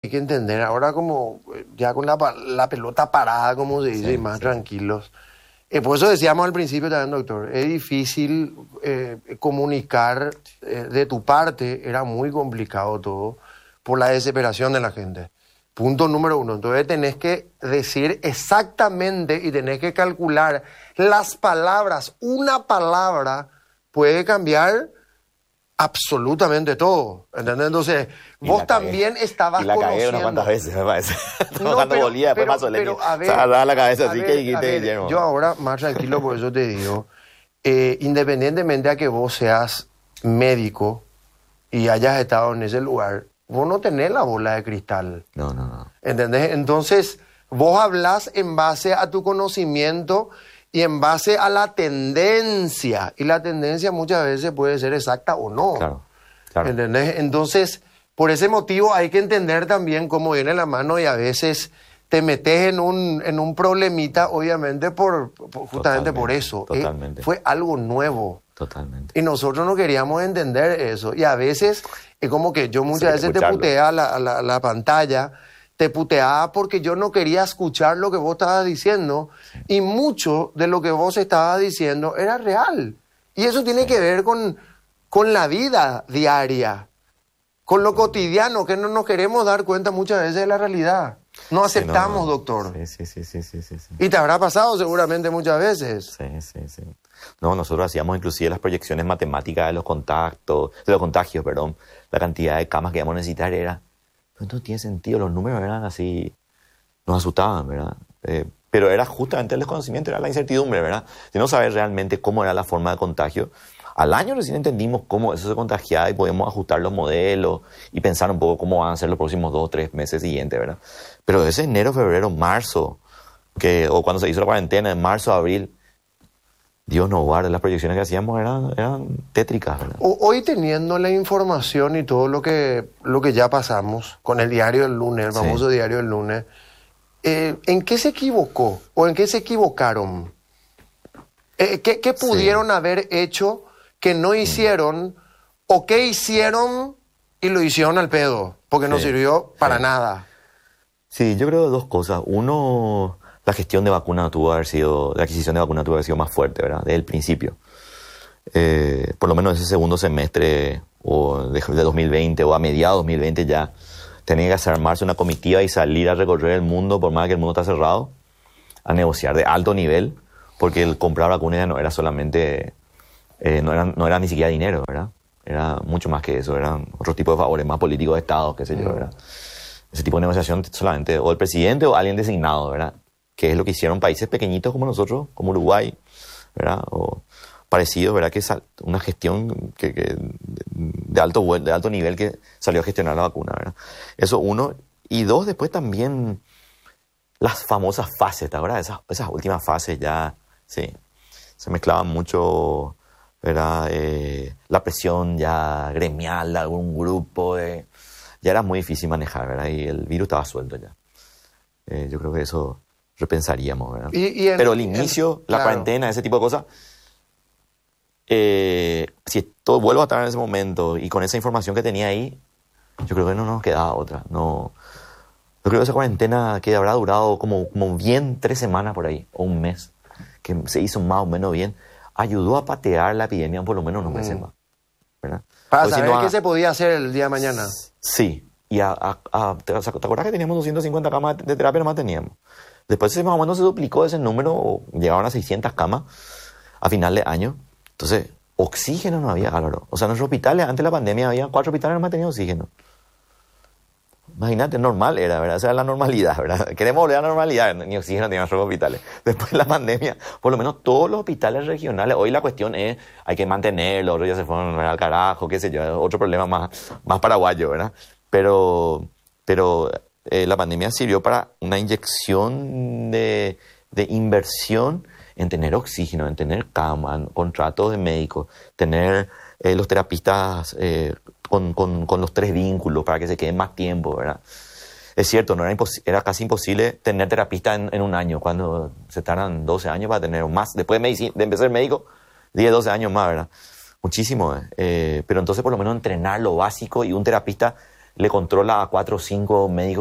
que entender, ahora como ya con la pelota parada, como se dice, y más tranquilos. Por eso decíamos al principio también, doctor, es difícil comunicar de tu parte, era muy complicado todo, por la desesperación de la gente. Punto número uno. Entonces tenés que decir exactamente y tenés que calcular las palabras. Una palabra puede cambiar absolutamente todo, ¿entendés? Entonces, vos también estabas conociendo... Y la cagué unas cuantas veces, me parece. No, Cuando volía, después más solemne. Agarraba la cabeza así que dijiste, Guillermo. Yo ahora, más tranquilo, por eso te digo, independientemente a que vos seas médico y hayas estado en ese lugar, vos no tenés la bola de cristal. No. ¿Entendés? Entonces, vos hablás en base a tu conocimiento y en base a la tendencia. Y la tendencia muchas veces puede ser exacta o no. Claro. ¿Entendés? Entonces, por ese motivo hay que entender también cómo viene la mano y a veces te metes en un problemita, obviamente, justamente por eso. Totalmente. Fue algo nuevo. Totalmente. Y nosotros no queríamos entender eso. Y a veces, es como que yo muchas veces te puteaba la pantalla, te puteaba porque yo no quería escuchar lo que vos estabas diciendo, y mucho de lo que vos estabas diciendo era real. Y eso tiene que ver con la vida diaria, con lo cotidiano, que no nos queremos dar cuenta muchas veces de la realidad. No aceptamos, doctor. Sí. Y te habrá pasado seguramente muchas veces. Sí. No, nosotros hacíamos inclusive las proyecciones matemáticas de los contagios, la cantidad de camas que íbamos a necesitar era... Pero no tiene sentido, los números eran así, nos asustaban, ¿verdad? Pero era justamente el desconocimiento, era la incertidumbre, ¿verdad? De no saber realmente cómo era la forma de contagio. Al año recién entendimos cómo eso se contagiaba y podíamos ajustar los modelos y pensar un poco cómo van a ser los próximos 2 o 3 meses siguientes, ¿verdad? Pero ese enero, febrero, marzo, o cuando se hizo la cuarentena, en marzo, abril, Dios nos guarde, las proyecciones que hacíamos eran tétricas, ¿verdad? Hoy teniendo la información y todo lo que ya pasamos con el diario del lunes, el famoso diario del lunes, ¿en qué se equivocó o en qué se equivocaron? ¿Qué pudieron haber hecho que no hicieron o qué hicieron y lo hicieron al pedo? Porque no sirvió para nada. Sí, yo creo 2 cosas. Uno, la gestión de vacuna la adquisición de vacuna tuvo que haber sido más fuerte, ¿verdad? Desde el principio. Por lo menos ese segundo semestre de 2020 o a mediados de 2020 ya tenía que armarse una comitiva y salir a recorrer el mundo, por más que el mundo está cerrado, a negociar de alto nivel, porque el comprar vacunas ya no era solamente, no era ni siquiera dinero, ¿verdad? Era mucho más que eso, eran otro tipo de favores más políticos de Estado, qué sé yo, ¿verdad? Ese tipo de negociación solamente o el presidente o alguien designado, ¿verdad? Que es lo que hicieron países pequeñitos como nosotros, como Uruguay, ¿verdad? O parecido, ¿verdad? Que es una gestión de alto nivel que salió a gestionar la vacuna, ¿verdad? Eso uno. Y 2, después también las famosas fases, ¿verdad? Esas últimas fases ya, sí, se mezclaban mucho, ¿verdad? La presión ya gremial de algún grupo, ya era muy difícil manejar, ¿verdad? Y el virus estaba suelto ya. Yo creo que eso repensaríamos, ¿verdad? Pero el inicio, la cuarentena, ese tipo de cosas, si todo vuelvo a estar en ese momento y con esa información que tenía ahí, yo creo que no nos quedaba otra. No, yo creo que esa cuarentena que habrá durado como bien 3 semanas por ahí, o un mes, que se hizo más o menos bien, ayudó a patear la epidemia por lo menos unos meses más, ¿verdad? Para saber qué se podía hacer el día de mañana. Sí. Y ¿te acuerdas que teníamos 250 camas de terapia? Nomás teníamos. Después más o menos se duplicó ese número, llegaron a 600 camas a final de año. Entonces, oxígeno no había, Álvaro. O sea, nuestros hospitales, antes de la pandemia, había 4 hospitales nomás tenían oxígeno. Imagínate, normal era, ¿verdad? Esa era la normalidad, ¿verdad? Queremos volver a la normalidad, ni oxígeno tenían nuestros hospitales. Después de la pandemia, por lo menos todos los hospitales regionales, hoy la cuestión es, hay que mantenerlos, otros ya se fueron al carajo, qué sé yo, otro problema más paraguayo, ¿verdad? Pero la pandemia sirvió para una inyección de inversión en tener oxígeno, en tener cama, contratos de médicos, tener los terapistas con los 3 vínculos para que se queden más tiempo, ¿verdad? Es cierto, era casi imposible tener terapista en un año, cuando se tardan 12 años para tener más. Después de empezar médico, 10, 12 años más, ¿verdad? Muchísimo. Pero entonces por lo menos entrenar lo básico y un terapista le controla a 4 o 5 médicos